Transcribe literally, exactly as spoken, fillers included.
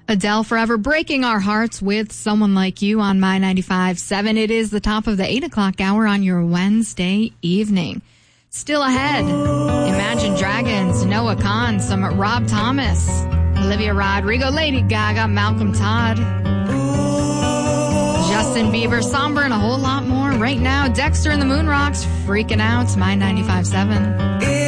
Adele Forever breaking our hearts with Someone Like You on My ninety-five point seven. It is the top of the eight o'clock hour on your Wednesday evening. Still ahead, Imagine Dragons, Noah Kahan, some Rob Thomas, Olivia Rodrigo, Lady Gaga, Malcolm Todd, Justin Bieber, Somber, and a whole lot more. Right now, Dexter and the Moon Rocks, Freaking Out, My ninety-five point seven.